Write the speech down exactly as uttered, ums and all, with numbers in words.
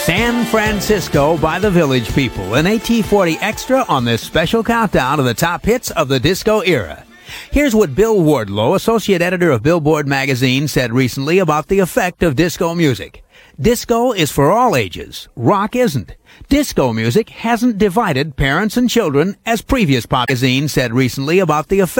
San Francisco by the Village People, an A T forty Extra on this special countdown of the top hits of the disco era. Here's what Bill Wardlow, associate editor of Billboard magazine, said recently about the effect of disco music. Disco is for all ages. Rock isn't. Disco music hasn't divided parents and children, as previous pop magazine said recently about the effect